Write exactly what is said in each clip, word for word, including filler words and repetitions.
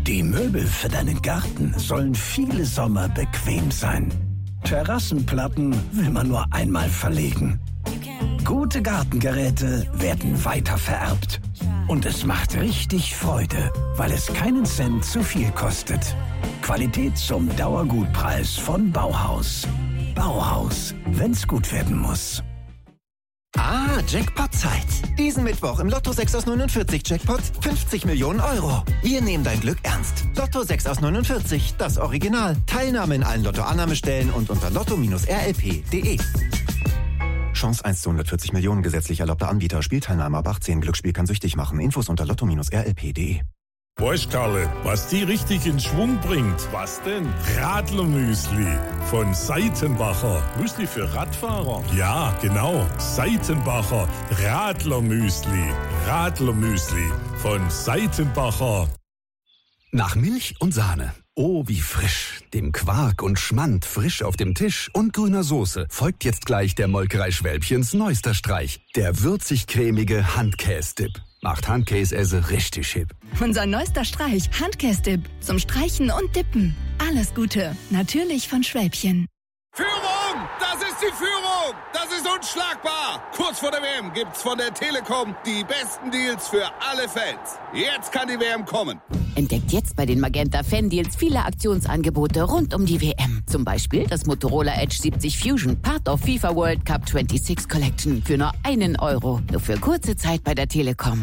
Die Möbel für deinen Garten sollen viele Sommer bequem sein. Terrassenplatten will man nur einmal verlegen. Gute Gartengeräte werden weitervererbt. Und es macht richtig Freude, weil es keinen Cent zu viel kostet. Qualität zum Dauergutpreis von Bauhaus. Bauhaus, wenn's gut werden muss. Ah, Jackpot-Zeit. Diesen Mittwoch im Lotto sechs aus neunundvierzig Jackpot fünfzig Millionen Euro. Wir nehmen dein Glück ernst. Lotto sechs aus neunundvierzig, das Original. Teilnahme in allen Lotto-Annahmestellen und unter lotto R L P punkt de. Chance eins zu hundertvierzig Millionen, gesetzlich erlaubter Anbieter. Spielteilnahme ab achtzehn. Glücksspiel kann süchtig machen. Infos unter lotto R L P punkt de. Weißt Karle, was die richtig in Schwung bringt? Was denn? Radlermüsli von Seitenbacher. Müsli für Radfahrer? Ja, genau. Seitenbacher Radlermüsli. Radlermüsli von Seitenbacher. Nach Milch und Sahne. Oh, wie frisch. Dem Quark und Schmand frisch auf dem Tisch und grüner Soße folgt jetzt gleich der Molkerei Schwälbchens neuester Streich. Der würzig-cremige Handkäse-Dip. Macht Handkäse richtig hip. Unser neuester Streich, Handkäse-Dip. Zum Streichen und Dippen. Alles Gute. Natürlich von Schwälbchen. Führung! Das ist die Führung! Das ist unschlagbar! Kurz vor der W M gibt's von der Telekom die besten Deals für alle Fans. Jetzt kann die W M kommen. Entdeckt jetzt bei den Magenta Fan Deals viele Aktionsangebote rund um die W M. Zum Beispiel das Motorola Edge siebzig Fusion, Part of FIFA World Cup sechsundzwanzig Collection für nur einen Euro. Nur für kurze Zeit bei der Telekom.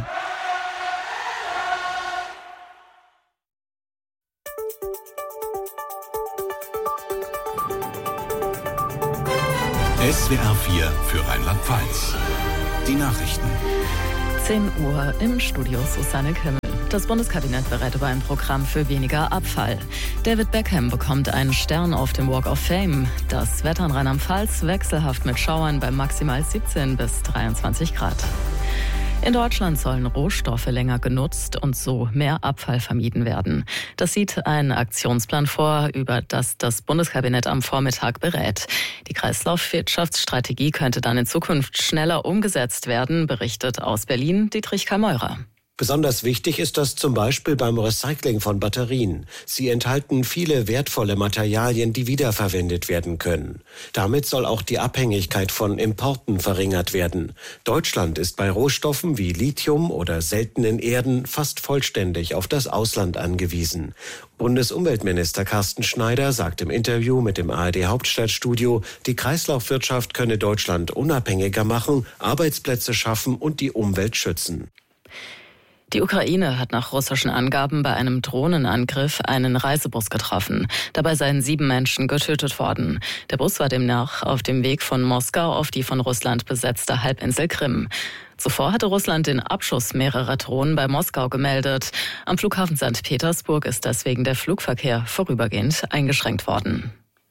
S W R vier für Rheinland-Pfalz. Die Nachrichten. zehn Uhr im Studio Susanne Kimmel. Das Bundeskabinett berät über ein Programm für weniger Abfall. David Beckham bekommt einen Stern auf dem Walk of Fame. Das Wetter in Rheinland-Pfalz wechselhaft mit Schauern bei maximal siebzehn bis dreiundzwanzig Grad. In Deutschland sollen Rohstoffe länger genutzt und so mehr Abfall vermieden werden. Das sieht ein Aktionsplan vor, über das das Bundeskabinett am Vormittag berät. Die Kreislaufwirtschaftsstrategie könnte dann in Zukunft schneller umgesetzt werden, berichtet aus Berlin Dietrich Kameurer. Besonders wichtig ist das zum Beispiel beim Recycling von Batterien. Sie enthalten viele wertvolle Materialien, die wiederverwendet werden können. Damit soll auch die Abhängigkeit von Importen verringert werden. Deutschland ist bei Rohstoffen wie Lithium oder seltenen Erden fast vollständig auf das Ausland angewiesen. Bundesumweltminister Carsten Schneider sagt im Interview mit dem A R D Hauptstadtstudio, die Kreislaufwirtschaft könne Deutschland unabhängiger machen, Arbeitsplätze schaffen und die Umwelt schützen. Die Ukraine hat nach russischen Angaben bei einem Drohnenangriff einen Reisebus getroffen. Dabei seien sieben Menschen getötet worden. Der Bus war demnach auf dem Weg von Moskau auf die von Russland besetzte Halbinsel Krim. Zuvor hatte Russland den Abschuss mehrerer Drohnen bei Moskau gemeldet. Am Flughafen Sankt Petersburg ist deswegen der Flugverkehr vorübergehend eingeschränkt worden.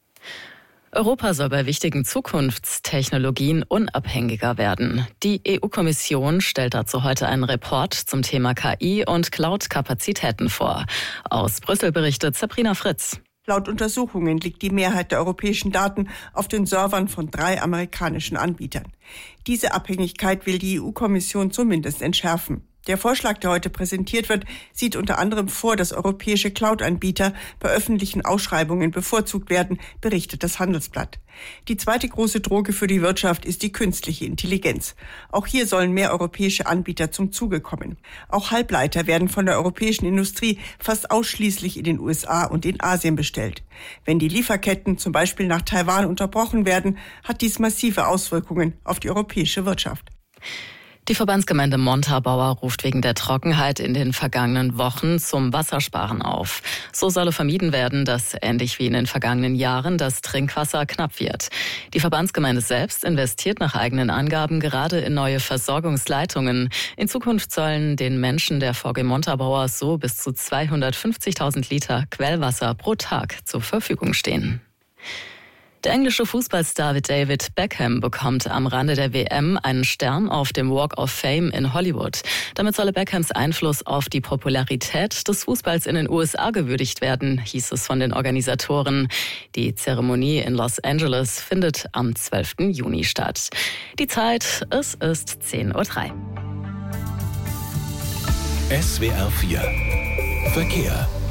Europa soll bei wichtigen Zukunftstechnologien unabhängiger werden. Die E U-Kommission stellt dazu heute einen Report zum Thema K I und Cloud-Kapazitäten vor. Aus Brüssel berichtet Sabrina Fritz. Laut Untersuchungen liegt die Mehrheit der europäischen Daten auf den Servern von drei amerikanischen Anbietern. Diese Abhängigkeit will die E U-Kommission zumindest entschärfen. Der Vorschlag, der heute präsentiert wird, sieht unter anderem vor, dass europäische Cloud-Anbieter bei öffentlichen Ausschreibungen bevorzugt werden, berichtet das Handelsblatt. Die zweite große Droge für die Wirtschaft ist die künstliche Intelligenz. Auch hier sollen mehr europäische Anbieter zum Zuge kommen. Auch Halbleiter werden von der europäischen Industrie fast ausschließlich in den U S A und in Asien bestellt. Wenn die Lieferketten zum Beispiel nach Taiwan unterbrochen werden, hat dies massive Auswirkungen auf die europäische Wirtschaft. Die Verbandsgemeinde Montabaur ruft wegen der Trockenheit in den vergangenen Wochen zum Wassersparen auf. So solle vermieden werden, dass ähnlich wie in den vergangenen Jahren das Trinkwasser knapp wird. Die Verbandsgemeinde selbst investiert nach eigenen Angaben gerade in neue Versorgungsleitungen. In Zukunft sollen den Menschen der V G Montabaur so bis zu zweihundertfünfzigtausend Liter Quellwasser pro Tag zur Verfügung stehen. Der englische Fußballstar David Beckham bekommt am Rande der W M einen Stern auf dem Walk of Fame in Hollywood. Damit solle Beckhams Einfluss auf die Popularität des Fußballs in den U S A gewürdigt werden, hieß es von den Organisatoren. Die Zeremonie in Los Angeles findet am zwölften Juni statt. Die Zeit, es ist zehn Uhr drei. S W R vier Verkehr.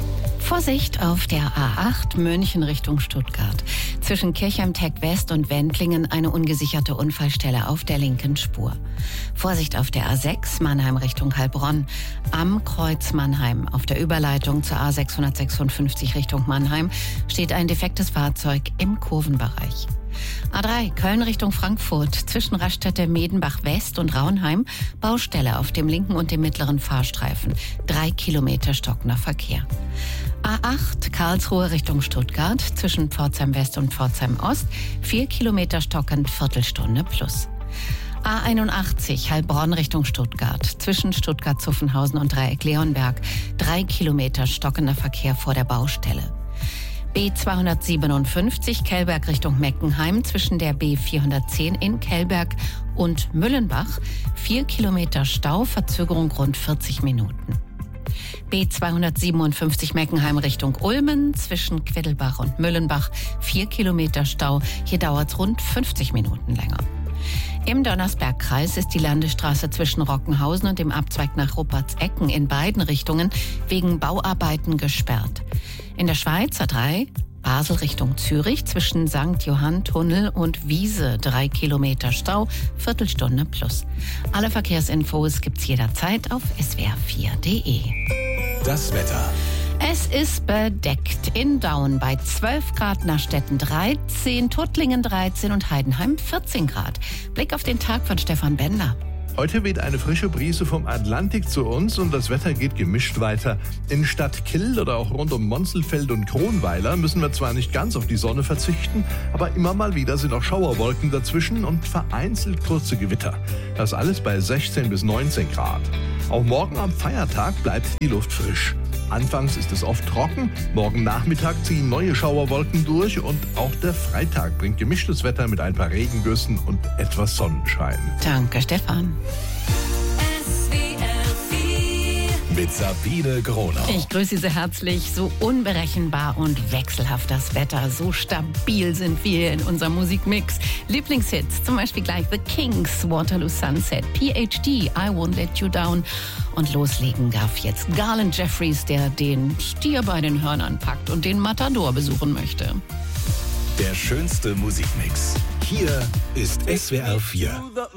Vorsicht auf der A acht München Richtung Stuttgart. Zwischen Kirchheim-Tech West und Wendlingen eine ungesicherte Unfallstelle auf der linken Spur. Vorsicht auf der A sechs Mannheim Richtung Heilbronn. Am Kreuz Mannheim auf der Überleitung zur A sechshundertsechsundfünfzig Richtung Mannheim steht ein defektes Fahrzeug im Kurvenbereich. A drei Köln Richtung Frankfurt, zwischen Raststätte Medenbach West und Raunheim, Baustelle auf dem linken und dem mittleren Fahrstreifen. Drei Kilometer stockender Verkehr. A acht Karlsruhe Richtung Stuttgart, zwischen Pforzheim West und Pforzheim Ost, vier Kilometer stockend, Viertelstunde plus. A einundachtzig Heilbronn Richtung Stuttgart, zwischen Stuttgart-Zuffenhausen und Dreieck Leonberg, drei Kilometer stockender Verkehr vor der Baustelle. B zweihundertsiebenundfünfzig Kellberg Richtung Meckenheim, zwischen der B vierhundertzehn in Kellberg und Müllenbach, vier Kilometer Stau, Verzögerung rund vierzig Minuten. B zweihundertsiebenundfünfzig Meckenheim Richtung Ulmen, zwischen Quiddelbach und Müllenbach, vier Kilometer Stau, hier dauert es rund fünfzig Minuten länger. Im Donnersbergkreis ist die Landesstraße zwischen Rockenhausen und dem Abzweig nach Ruppertsecken in beiden Richtungen wegen Bauarbeiten gesperrt. In der Schweiz A drei Basel Richtung Zürich, zwischen Sankt Johann Tunnel und Wiese, drei Kilometer Stau, Viertelstunde plus. Alle Verkehrsinfos gibt's jederzeit auf s w r vier punkt d e. Das Wetter. Es ist bedeckt in Daun bei zwölf Grad, Nachstetten dreizehn, Tuttlingen dreizehn und Heidenheim vierzehn Grad. Blick auf den Tag von Stefan Bender. Heute weht eine frische Brise vom Atlantik zu uns und das Wetter geht gemischt weiter. In Stadt Kill oder auch rund um Monselfeld und Kronweiler müssen wir zwar nicht ganz auf die Sonne verzichten, aber immer mal wieder sind auch Schauerwolken dazwischen und vereinzelt kurze Gewitter. Das alles bei sechzehn bis neunzehn Grad. Auch morgen am Feiertag bleibt die Luft frisch. Anfangs ist es oft trocken, morgen Nachmittag ziehen neue Schauerwolken durch und auch der Freitag bringt gemischtes Wetter mit ein paar Regengüssen und etwas Sonnenschein. Danke, Stefan. Mit Sabine Gronau. Ich grüße Sie sehr herzlich. So unberechenbar und wechselhaft das Wetter. So stabil sind wir in unserem Musikmix. Lieblingshits, zum Beispiel gleich The Kings, Waterloo Sunset, P H D, I Won't Let You Down. Und loslegen darf jetzt Garland Jeffries, der den Stier bei den Hörnern packt und den Matador besuchen möchte. Der schönste Musikmix. Hier ist S W R vier.